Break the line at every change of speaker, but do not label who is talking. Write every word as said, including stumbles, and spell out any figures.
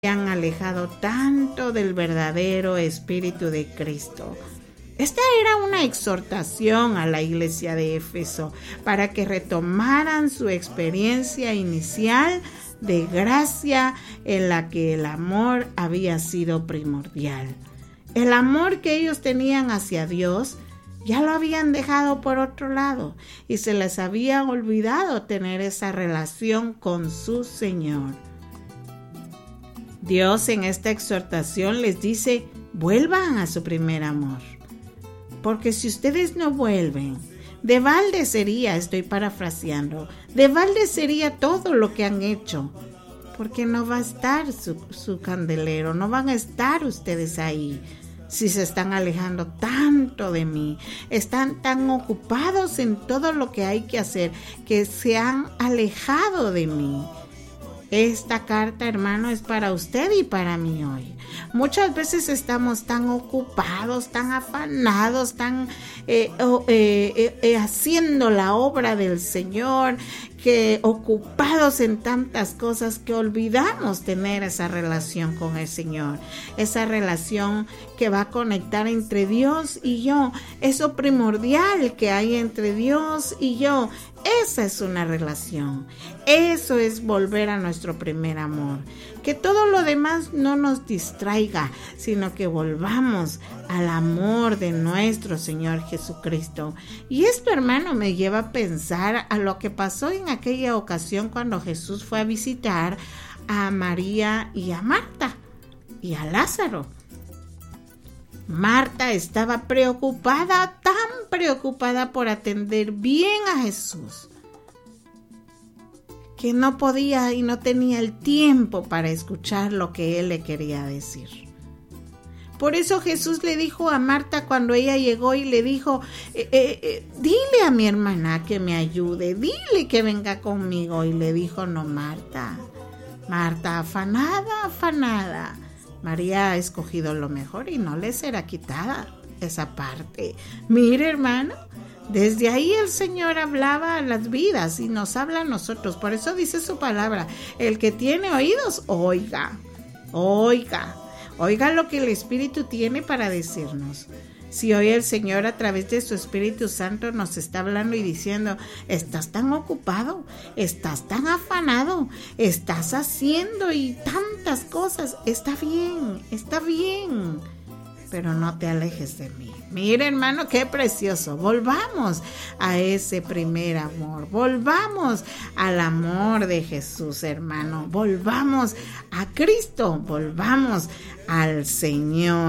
han alejado tanto del verdadero Espíritu de Cristo. Esta era una exhortación a la iglesia de Éfeso para que retomaran su experiencia inicial de gracia en la que el amor había sido primordial. El amor que ellos tenían hacia Dios ya lo habían dejado por otro lado y se les había olvidado tener esa relación con su Señor. Dios en esta exhortación les dice, vuelvan a su primer amor. Porque si ustedes no vuelven, de balde sería, estoy parafraseando, de balde sería todo lo que han hecho. Porque no va a estar su, su candelero, no van a estar ustedes ahí. Si se están alejando tanto de mí, están tan ocupados en todo lo que hay que hacer, que se han alejado de mí. Esta carta, hermano, es para usted y para mí hoy. Muchas veces estamos tan ocupados, tan afanados, tan eh, eh, eh, haciendo la obra del Señor, que ocupados en tantas cosas que olvidamos tener esa relación con el Señor, esa relación que va a conectar entre Dios y yo, eso primordial que hay entre Dios y yo. Esa es una relación, eso es volver a nuestro primer amor, que todo lo demás no nos distraiga, sino que volvamos al amor de nuestro Señor Jesucristo. Y esto, hermano, me lleva a pensar a lo que pasó en aquella ocasión cuando Jesús fue a visitar a María y a Marta y a Lázaro. Marta estaba preocupada, tan preocupada por atender bien a Jesús, que no podía y no tenía el tiempo para escuchar lo que él le quería decir. Por eso Jesús le dijo a Marta cuando ella llegó y le dijo, eh, eh, eh, dile a mi hermana que me ayude, dile que venga conmigo. Y le dijo, no, Marta, Marta, afanada, afanada. María ha escogido lo mejor y no le será quitada esa parte. Mire, hermano, desde ahí el Señor hablaba a las vidas y nos habla a nosotros. Por eso dice su palabra, el que tiene oídos, oiga, oiga, oiga lo que el Espíritu tiene para decirnos. Si hoy el Señor a través de su Espíritu Santo nos está hablando y diciendo, estás tan ocupado, estás tan afanado, estás haciendo y tantas cosas, está bien, está bien, pero no te alejes de mí. Mira, hermano, qué precioso. Volvamos a ese primer amor, volvamos al amor de Jesús, hermano, volvamos a Cristo, volvamos al Señor.